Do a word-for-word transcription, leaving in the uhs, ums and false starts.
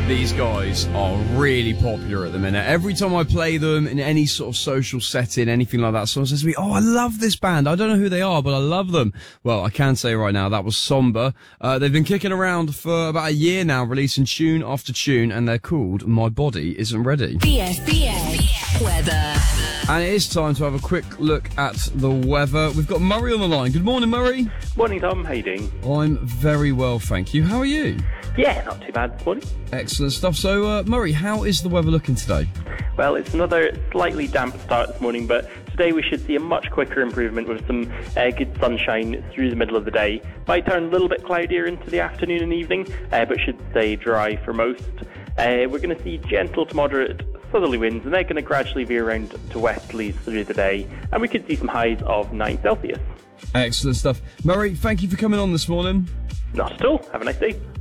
These guys are really popular at the minute. Every time I play them in any sort of social setting, anything like that, someone says to me, oh, I love this band. I don't know who they are, but I love them. Well, I can say right now, that was Somber. Uh, they've been kicking around for about a year now, releasing tune after tune, and they're called My Body Isn't Ready. B S B S Weather. And it is time to have a quick look at the weather. We've got Murray on the line. Good morning, Murray. Morning, Tom. How you doing? I'm very well, thank you. How are you? Yeah, not too bad this morning. Excellent stuff. So, uh, Murray, how is the weather looking today? Well, it's another slightly damp start this morning, but today we should see a much quicker improvement with some uh, good sunshine through the middle of the day. Might turn a little bit cloudier into the afternoon and evening, uh, but should stay dry for most. Uh, we're going to see gentle to moderate southerly winds, and they're going to gradually veer around to westerlies through the day, and we could see some highs of nine Celsius. Excellent stuff. Murray, thank you for coming on this morning. Not at all. Have a nice day.